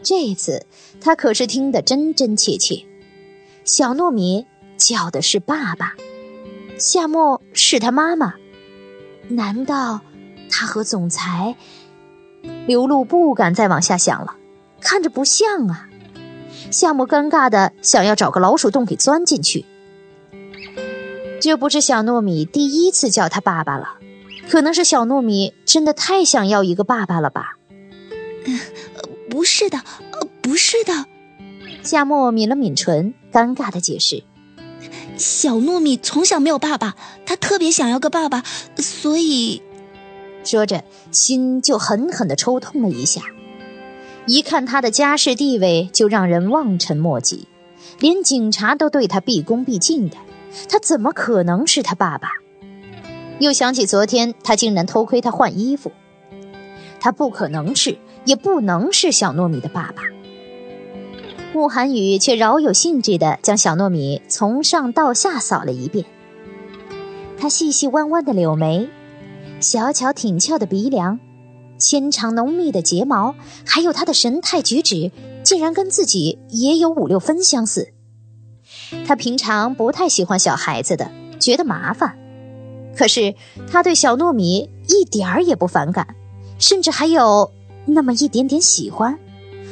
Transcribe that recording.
这次他可是听得真真切切。小糯米叫的是爸爸，夏沫是他妈妈。难道他和总裁？刘露不敢再往下想了，看着不像啊。夏沫尴尬的想要找个老鼠洞给钻进去。这不是小糯米第一次叫他爸爸了，可能是小糯米真的太想要一个爸爸了吧。 不是的，不是的。 夏沫抿了抿唇，尴尬的解释。 小糯米从小没有爸爸，他特别想要个爸爸，所以…… 说着，心就狠狠地抽痛了一下。一看他的家世地位，就让人望尘莫及，连警察都对他毕恭毕敬的，他怎么可能是他爸爸？又想起昨天他竟然偷窥他换衣服，他不可能是，也不能是小糯米的爸爸。慕寒雨却饶有兴致地将小糯米从上到下扫了一遍。他细细弯弯的柳眉，小巧挺翘的鼻梁，纤长浓密的睫毛，还有他的神态举止，竟然跟自己也有5、6分相似。他平常不太喜欢小孩子的，觉得麻烦。可是他对小糯米一点儿也不反感，甚至还有那么一点点喜欢。